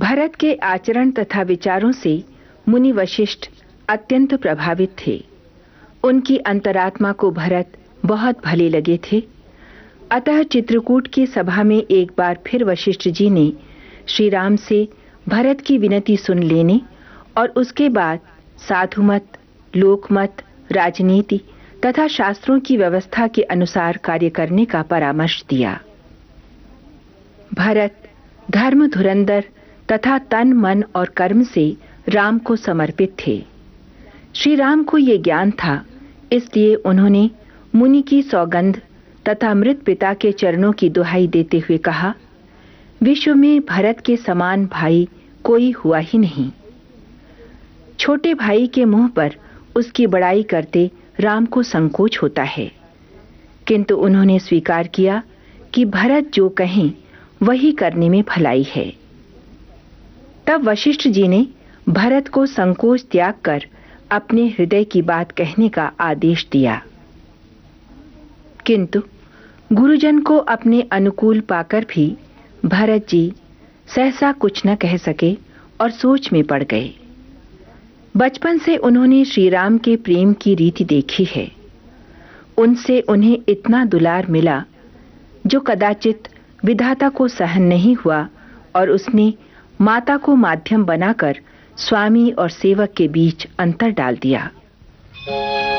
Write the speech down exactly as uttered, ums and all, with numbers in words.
भरत के आचरण तथा विचारों से मुनि वशिष्ठ अत्यंत प्रभावित थे। उनकी अंतरात्मा को भरत बहुत भले लगे थे। अतः चित्रकूट की सभा में एक बार फिर वशिष्ठ जी ने श्री राम से भरत की विनती सुन लेने और उसके बाद साधुमत, लोकमत, राजनीति तथा शास्त्रों की व्यवस्था के अनुसार कार्य करने का परामर्श दिया। भरत धर्म धुरंधर तथा तन, मन और कर्म से राम को समर्पित थे। श्री राम को ये ज्ञान था, इसलिए उन्होंने मुनि की सौगंध तथा मृत पिता के चरणों की दुहाई देते हुए कहा, विश्व में भरत के समान भाई कोई हुआ ही नहीं। छोटे भाई के मुंह पर उसकी बड़ाई करते राम को संकोच होता है, किंतु उन्होंने स्वीकार किया कि भरत जो कहें वही करने में भलाई है। तब वशिष्ठ जी ने भरत को संकोच त्याग कर अपने हृदय की बात कहने का आदेश दिया। किंतु गुरुजन को अपने अनुकूल पाकर भी भरत जी सहसा कुछ न कह सके और सोच में पड़ गए। बचपन से उन्होंने श्री राम के प्रेम की रीति देखी है। उनसे उन्हें इतना दुलार मिला जो कदाचित विधाता को सहन नहीं हुआ और उसने माता को माध्यम बनाकर स्वामी और सेवक के बीच अंतर डाल दिया।